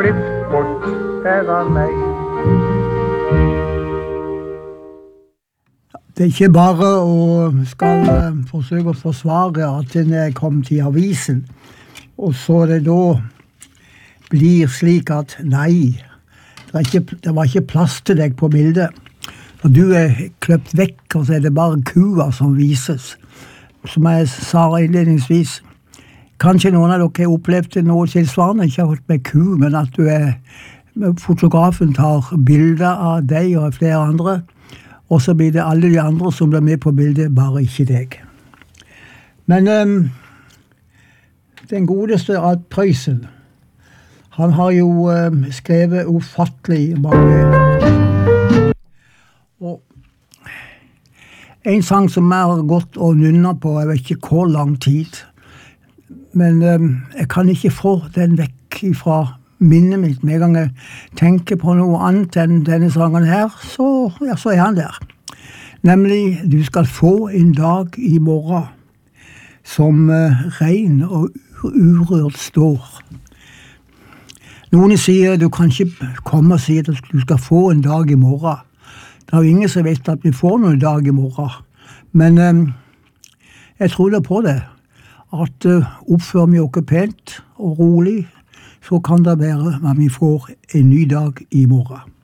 Klipp bort her av meg. Det ikke bare å skal forsøke å forsvare at den er kommet i avisen, og så det da blir slik at nei, det var ikke plass til deg på bildet. Og du er kløpt vekk, og så er det bare kua som vises. Som jeg sa innledningsvis, kanskje noen av dere har opplevd noe tilsvarende, ikke har fått med ku, men at fotografen tar bilder av deg og flere andre, og så blir det alle de andre som blir med på bildet, bare ikke deg. Men den godeste av Prøysen, han har jo skrevet ufattelig mange. Og en sang som jeg har gått og nynnet på, jeg vet ikke hvor lang tid, men jeg kan ikke få den vekk fra minnet mitt. Med en gang jeg tenker på noe annet enn denne sangen her, så er han der. Nemlig, du skal få en dag i morgen, som ren og urørt står. Noen sier, du kan ikke komme og si at du skal få en dag i morgen. Det er jo ingen som vet at vi får noen dag i morgen. Men jeg tror det på det. At oppfører vi oss pent og rolig, så kan det være at vi får en ny dag i morgen.